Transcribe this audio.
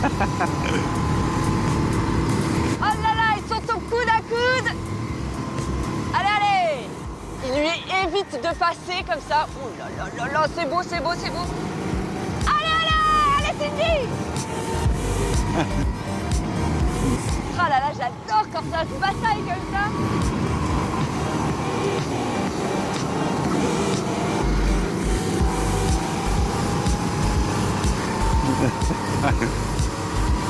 Oh là là, ils sont au coude à coude. Allez, allez. Il lui évite de passer comme ça. Oh là là là là, c'est beau, c'est beau, c'est beau. Allez, allez, allez, Cindy. Oh là là, j'adore quand ça se bataille comme ça.